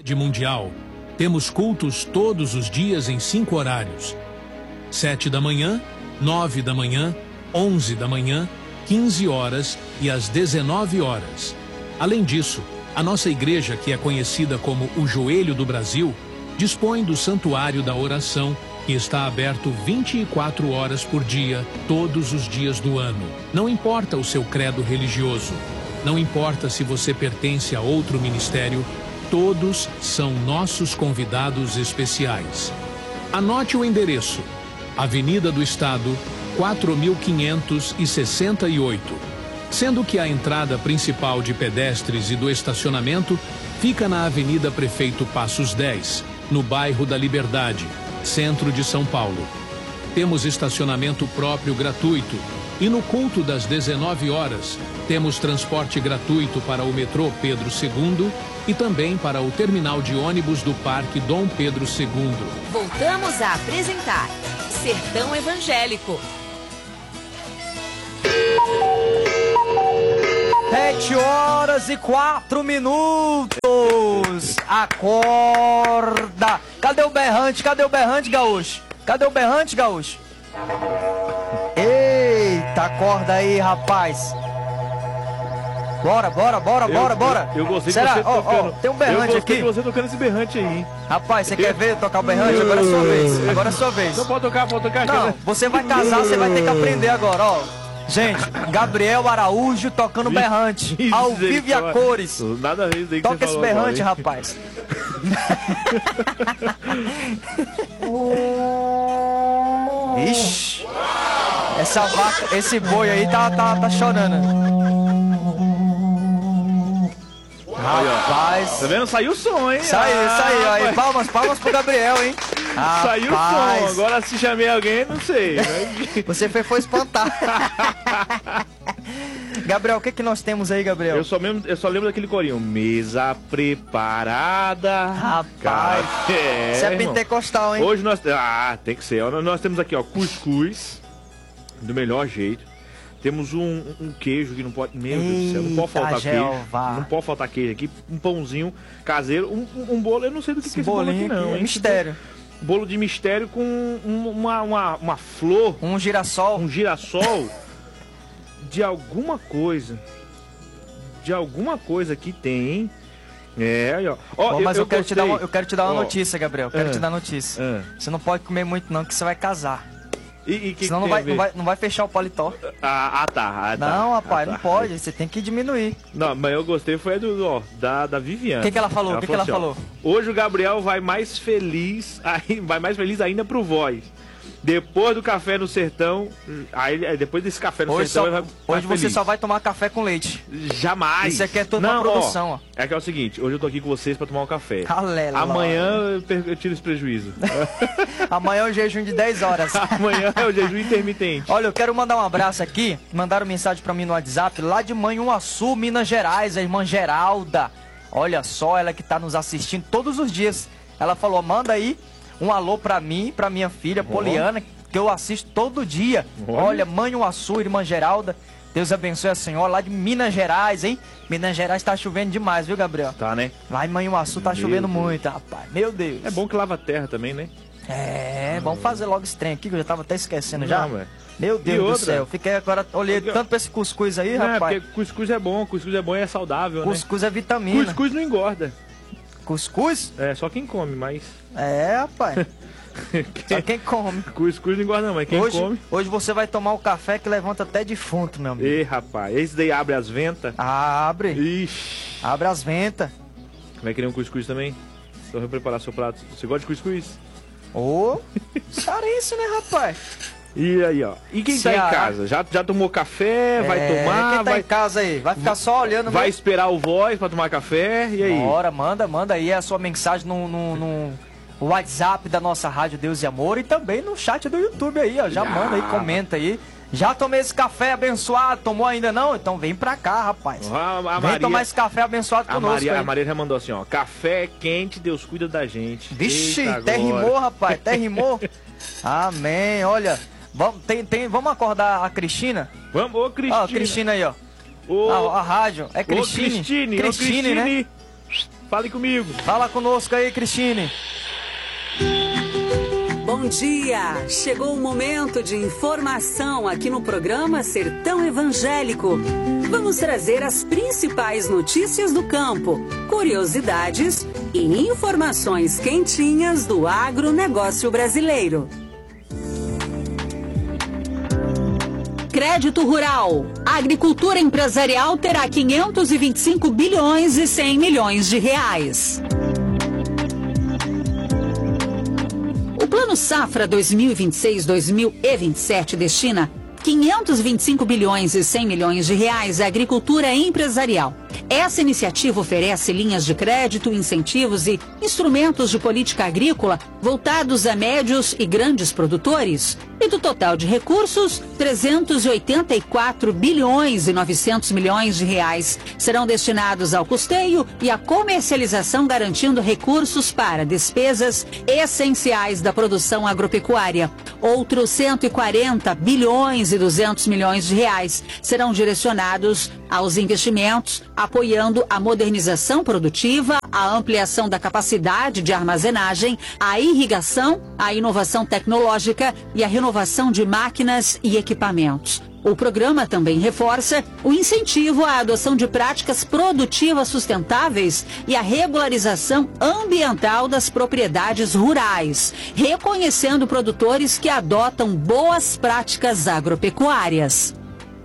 de Mundial, temos cultos todos os dias em 5 horários: 7 da manhã, 9 da manhã, 11 da manhã, 15 horas e às 19 horas. Além disso, a nossa igreja, que é conhecida como o Joelho do Brasil, dispõe do Santuário da Oração, que está aberto 24 horas por dia, todos os dias do ano. Não importa o seu credo religioso, não importa se você pertence a outro ministério, todos são nossos convidados especiais. Anote o endereço: Avenida do Estado, 4568, sendo que a entrada principal de pedestres e do estacionamento fica na Avenida Prefeito Passos 10, no bairro da Liberdade, centro de São Paulo. Temos estacionamento próprio gratuito e no culto das 19 horas temos transporte gratuito para o metrô Pedro II e também para o terminal de ônibus do Parque Dom Pedro II. Voltamos a apresentar Sertão Evangélico. 7h04. Acorda. Cadê o berrante? Cadê o berrante, gaúcho? Cadê o berrante, gaúcho? Eita, acorda aí, rapaz. Bora. Eu gostei Será? de você tocando. Tem um berrante aqui. Eu gostei de você tocando esse berrante aí, hein? Rapaz, você quer ver tocar o berrante? Agora é sua vez. Agora é sua vez. Não, pode tocar. Não, você vai casar, você vai ter que aprender agora, ó. Gente, Gabriel Araújo tocando berrante, ao vivo e a cores. Nada a ver isso aí que toca você esse falou berrante, agora, rapaz. Ixi, essa vaca, esse boi aí tá chorando. Rapaz. Tá vendo? Saiu o som, hein? Saiu. Aí, palmas pro Gabriel, hein? Saiu o som. Agora se chamei alguém, não sei. Você foi espantar. Gabriel, o que nós temos aí, Gabriel? Eu só lembro daquele corinho. Mesa preparada. Rapaz. Você é pentecostal, hein? Hoje nós... tem que ser. Nós temos aqui, ó, cuscuz. Do melhor jeito. Temos um queijo que não pode... Meu Deus do céu, não pode faltar queijo. Não pode faltar queijo aqui. Um pãozinho caseiro. Um bolo, eu não sei do que é esse bolo aqui, não. É mistério. Bolo de mistério com uma flor. Um girassol. Um girassol de alguma coisa. De alguma coisa que tem, hein? Aí, ó. Mas eu quero te dar uma notícia, Gabriel. Quero te dar notícia. Você não pode comer muito não, que você vai casar. Senão não vai fechar o paletó. Tá. Não, rapaz, não pode. Você tem que diminuir. Não, mas eu gostei foi da Viviane. O que ela falou? Ela falou? Hoje o Gabriel vai mais feliz ainda pro Voz. Depois do café no sertão, depois desse café no sertão, ele vai hoje você feliz. Só vai tomar café com leite. Jamais. Isso aqui é toda uma produção, ó. É que é o seguinte, hoje eu tô aqui com vocês pra tomar um café. Aleluia. Amanhã eu tiro esse prejuízo. Amanhã é o jejum de 10 horas. Amanhã é o jejum intermitente. Olha, eu quero mandar um abraço aqui. Mandaram mensagem pra mim no WhatsApp, lá de Manhuaçu, Minas Gerais, a irmã Geralda. Olha só, ela que tá nos assistindo todos os dias. Ela falou, manda aí um alô pra mim, pra minha filha, Poliana, que eu assisto todo dia. Olha, Manhuaçu, irmã Geralda. Deus abençoe a senhora, lá de Minas Gerais, hein? Minas Gerais tá chovendo demais, viu, Gabriel? Tá, né? Lá em Manhuaçu tá chovendo muito, rapaz. Meu Deus. É bom que lava a terra também, né? Vamos fazer logo esse trem aqui, que eu já tava até esquecendo já. Meu Deus do céu, fiquei agora, olhei tanto pra esse cuscuz aí, rapaz. Porque cuscuz é bom e é saudável, cuscuz é vitamina. Cuscuz não engorda. Cuscuz? É, só quem come, mas... rapaz. Só quem come. Cuscuz não engorda não, mas quem come... Hoje você vai tomar um café que levanta até defunto, meu amigo. Rapaz, esse daí abre as ventas? Abre. Ixi. Abre as ventas. Vai querer um cuscuz também? Então eu vou preparar seu prato. Você gosta de cuscuz? Isso, né, rapaz? E aí, ó. E quem tá em casa? Já tomou café? Vai tomar? Quem tá em casa aí? Vai ficar só olhando? Vai esperar o Voz pra tomar café? E aí? Bora, manda aí a sua mensagem no WhatsApp da nossa Rádio Deus e Amor e também no chat do YouTube aí, ó. Já manda aí, comenta aí. Já tomei esse café abençoado? Tomou ainda não? Então vem pra cá, rapaz. Vem tomar esse café abençoado conosco. A Maria já mandou assim, ó. Café quente, Deus cuida da gente. Vixe, até rimou, rapaz. Até rimou. Amém. Olha, vamos acordar a Cristina? Vamos, ô Cristina. Ó, Cristina aí, ó. A rádio. É Cristine? Cristine, né? Fale comigo. Fala conosco aí, Cristine. Bom dia! Chegou o momento de informação aqui no programa Sertão Evangélico. Vamos trazer as principais notícias do campo, curiosidades e informações quentinhas do agronegócio brasileiro. Crédito Rural. A agricultura empresarial terá 525 bilhões e 100 milhões de reais. O Plano Safra 2026-2027 destina 525 bilhões e 100 milhões de reais à agricultura empresarial. Essa iniciativa oferece linhas de crédito, incentivos e instrumentos de política agrícola voltados a médios e grandes produtores. E do total de recursos, 384 bilhões e 900 milhões de reais serão destinados ao custeio e à comercialização, garantindo recursos para despesas essenciais da produção agropecuária. Outros 140 bilhões e 200 milhões de reais serão direcionados aos investimentos, apoiando a modernização produtiva, a ampliação da capacidade de armazenagem, a irrigação, a inovação tecnológica e a renovação de máquinas e equipamentos. O programa também reforça o incentivo à adoção de práticas produtivas sustentáveis e a regularização ambiental das propriedades rurais, reconhecendo produtores que adotam boas práticas agropecuárias.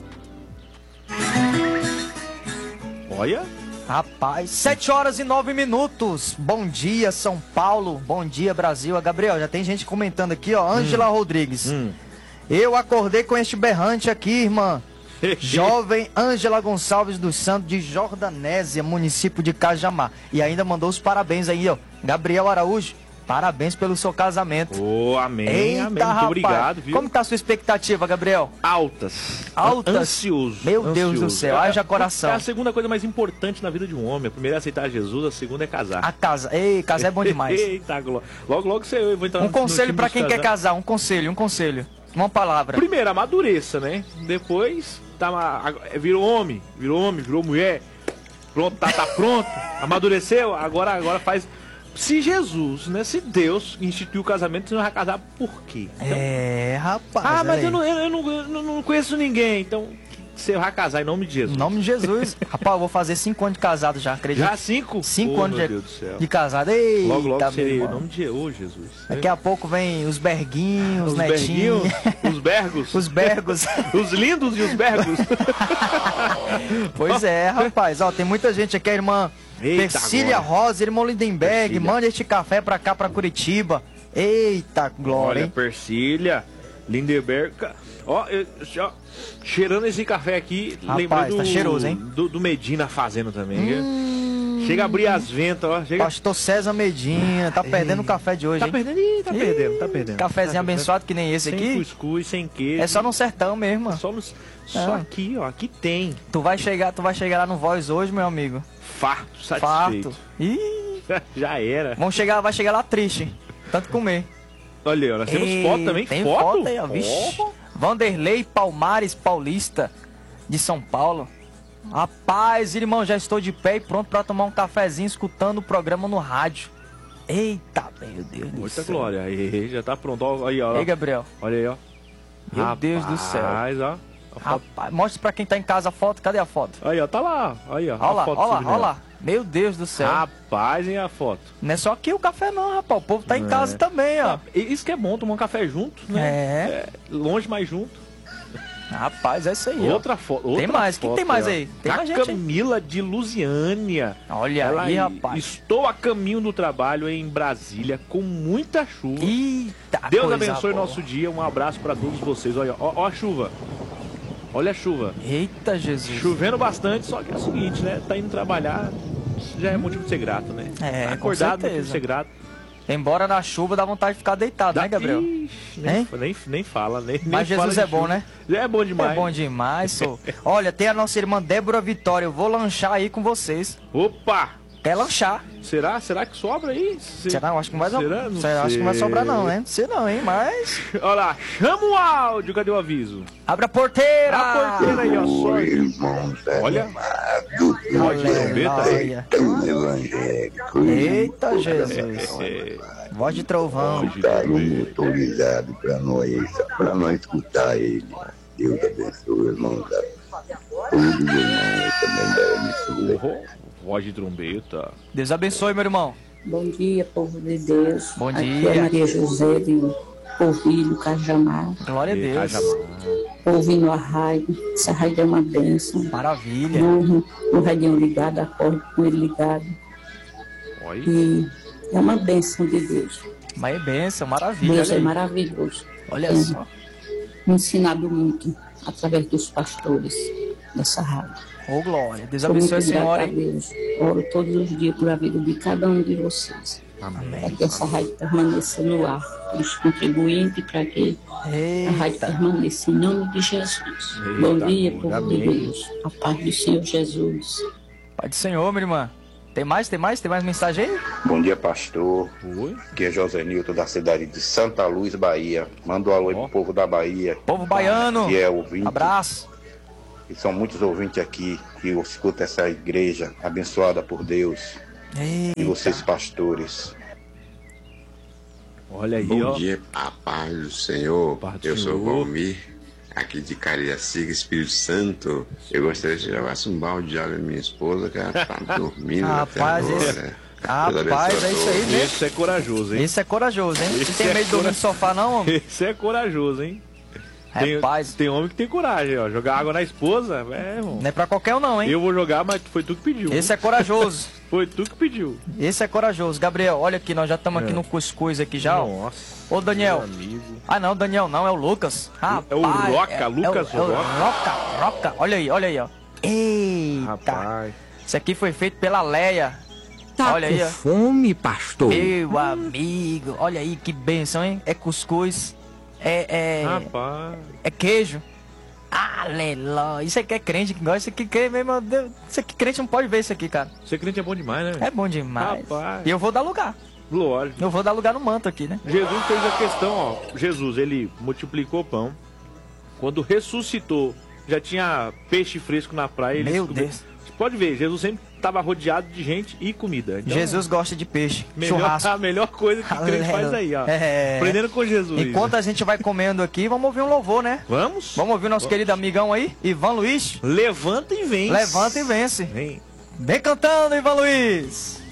Olha. Rapaz, 7 horas e 9 minutos. Bom dia, São Paulo. Bom dia, Brasil. Gabriel, já tem gente comentando aqui, ó. Ângela Rodrigues. Eu acordei com este berrante aqui, irmã. Jovem Ângela Gonçalves dos Santos, de Jordanésia, município de Cajamar. E ainda mandou os parabéns aí, ó. Gabriel Araújo, parabéns pelo seu casamento. Amém, Eita, amém. Muito rapaz, obrigado, viu? Como tá a sua expectativa, Gabriel? Altas. Ansioso. Meu Deus do céu, haja coração. É a segunda coisa mais importante na vida de um homem. A primeira é aceitar Jesus, a segunda é casar. A casa. Ei, casar é bom demais. Eita, logo você vai entrar Um conselho pra quem quer casar, um conselho. Uma palavra. Primeiro, amadureça, né? Depois, virou homem, virou mulher. Pronto, tá pronto. Amadureceu, agora faz... Se Jesus, né? Se Deus instituiu o casamento, você não vai casar por quê? Então, rapaz. Mas eu não conheço ninguém, então você vai casar em nome de Jesus. Em nome de Jesus. Rapaz, eu vou fazer 5 anos de casado já, acredito. Já 5? 5 anos de casado. Eita, logo seria em nome de Jesus. Daqui a pouco vem os berguinhos, os netinhos. Os bergos. Os bergos. Os lindos e os bergos. Pois é, rapaz. Ó, tem muita gente aqui, a irmã Persília Rosa, irmão Lindenberg, manda este café pra cá, pra Curitiba. Eita, glória, Olha, Persília, Lindenberg. Ó, cheirando esse café aqui, rapaz, lembrando tá cheiroso, hein? Do Medina fazendo também. Chega a abrir as ventas, ó. Pastor César Medina, tá perdendo o café de hoje, tá hein? Perdendo, tá perdendo. Cafezinho abençoado que nem esse aqui. Sem cuscuz, sem queijo. É só no sertão mesmo. Só aqui, ó. Aqui tem. Tu vai chegar lá no Voz hoje, meu amigo. Farto, satisfeito. Ih. Já era. Vai chegar lá triste. Tanto comer. Olha, nós temos foto também. Tem foto aí, ó. Vixe. Vanderlei Palmares Paulista, de São Paulo. Rapaz, irmão, já estou de pé e pronto pra tomar um cafezinho escutando o programa no rádio. Eita, meu Deus do céu. Muita glória. Aí, já tá pronto. Ó, aí, ó. Ei, Gabriel. Olha aí, ó. Meu Deus do céu. Ó. Rapaz, mostra pra quem tá em casa a foto. Cadê a foto? Aí, ó, tá lá. Aí, ó. Olha lá. Meu Deus do céu. Rapaz, hein, a foto. Não é só aqui o café não, rapaz. O povo tá em casa também, ó. Isso que é bom, tomar um café junto, né? Longe, mas junto. Rapaz, é isso aí. Outra foto. Tem mais. O que tem mais aí? Tem mais gente, Camila de Lusiânia. Olha ela aí, rapaz. Estou a caminho do trabalho em Brasília com muita chuva. Eita, Deus abençoe nosso dia. Um abraço para todos vocês. Olha, ó a chuva. Olha a chuva. Eita, Jesus. Chovendo bastante, só que é o seguinte, né? Tá indo trabalhar, já é motivo de ser grato, né? É, acordado, com certeza. motivo de ser grato. Embora na chuva dá vontade de ficar deitado, né, Gabriel? Nem fala, nem Mas Jesus fala é bom, né? É bom demais. É bom demais, sou. Olha, tem a nossa irmã Débora Vitória. Eu vou lanchar aí com vocês. Opa! quer lanchar. Será que sobra aí? Será? Eu acho que não vai sobrar. Não sei. Acho que não vai sobrar não, né? Não sei não, hein? Mas... Olha lá, chama o áudio. Cadê o aviso? Abre a porteira! A porteira aí, ó. Só. Irmãos, olha. Aleluia. Evangélico. Eita, Jesus. Voz de trovão. Botar um motorizado pra nós escutar ele. Deus abençoe, irmãos. Todos os irmãos também da emissora. Voz de trombeta. Deus abençoe, meu irmão. Bom dia, povo de Deus. Bom Aqui dia. é Maria José de Polvilho, Cajamar. Glória a Deus. Ouvindo a rádio. Essa rádio é uma bênção. Maravilha. O radinho ligado, acordo com ele ligado. Oi. E é uma bênção de Deus. Mas é bênção, maravilha. Deus olha é aí. maravilhoso. Olha só. Me ensinado muito através dos pastores dessa rádio. Ô, glória. Deus Sou abençoe a muito senhora, grata a hein? Deus. Oro todos os dias por a vida de cada um de vocês. Amém. Para que essa rádio permaneça no ar. Os contribuintes para que a rádio Eita. permaneça em nome de Jesus. Bom dia, povo de Deus. A paz do Senhor Jesus. Pai do Senhor, minha irmã. Tem mais mensagem aí? Bom dia, pastor. Oi. Aqui é José Nilton, da cidade de Santa Luz, Bahia. Manda um alô aí pro povo da Bahia. Povo baiano. Que é ouvinte. Abraço. E são muitos ouvintes aqui que escutam essa igreja abençoada por Deus. E vocês, pastores. Olha aí, Bom ó. dia, a paz do Senhor. Paz do Eu sou Senhor. Valmir, aqui de Cariacica, Espírito Santo. Eu gostaria de jogasse um balde de água na minha esposa, que ela tá dormindo até Rapaz, agora. Rapaz, é isso aí, né? Esse é corajoso, hein? Esse é corajoso, hein? Esse Você tem é medo de dormir no sofá, não, homem? Esse é corajoso, hein? Rapaz. Tem homem que tem coragem, ó. Jogar água na esposa, irmão. Não é pra qualquer um, não, hein? Eu vou jogar, mas foi tu que pediu. Esse é corajoso. Foi tu que pediu. Esse é corajoso. Gabriel, olha aqui, nós já estamos aqui no cuscuz aqui já, ó. Nossa. Ô, Daniel. Meu amigo. Ah, não, Daniel não, é o Lucas. Rapaz, É o Roca, Lucas é o Roca. Roca. Olha aí, ó. Eita. Rapaz. Isso aqui foi feito pela Leia. Tá olha aí, ó. fome, pastor? Meu amigo, olha aí que benção, hein? É cuscuz, Rapaz. é queijo. Aleluia. Isso aqui é crente que gosta, isso aqui crente, meu Deus. Isso aqui crente não pode ver isso aqui, cara. Ser crente é bom demais, né? É bom demais. Rapaz. E eu vou dar lugar. Lógico. Eu vou dar lugar no manto aqui, né? Jesus fez a questão, ó. Jesus, ele multiplicou o pão. Quando ressuscitou, já tinha peixe fresco na praia. Meu Deus. Você pode ver, Jesus sempre estava rodeado de gente e comida. Então, Jesus gosta de peixe, churrasco. a melhor coisa que o crente faz aí, ó. Aprendendo com Jesus. Enquanto a gente vai comendo aqui, vamos ouvir um louvor, né? Vamos? Vamos ouvir o nosso querido amigão aí, Ivan Luiz. Levanta e vence. Levanta e vence. Vem. Vem cantando, Ivan Luiz.